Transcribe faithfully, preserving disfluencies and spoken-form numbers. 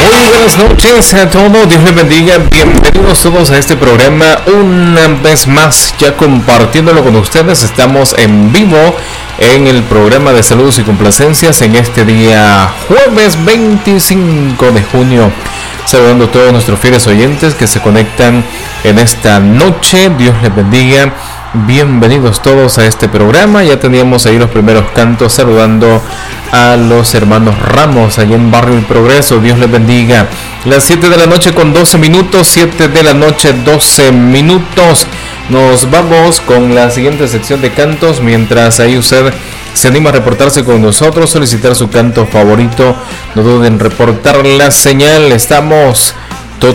Muy buenas noches a todos, Dios les bendiga, bienvenidos todos a este programa una vez más, ya compartiéndolo con ustedes. Estamos en vivo en el programa de saludos y complacencias en este día jueves veinticinco de junio, saludando a todos nuestros fieles oyentes que se conectan en esta noche. Dios les bendiga, bienvenidos todos a este programa. Ya teníamos ahí los primeros cantos saludando a los hermanos Ramos allá en Barrio El Progreso. Dios les bendiga. Las siete de la noche con doce minutos, siete de la noche doce minutos. Nos vamos con la siguiente sección de cantos. Mientras ahí usted se anima a reportarse con nosotros, solicitar su canto favorito, no duden en reportar la señal. Estamos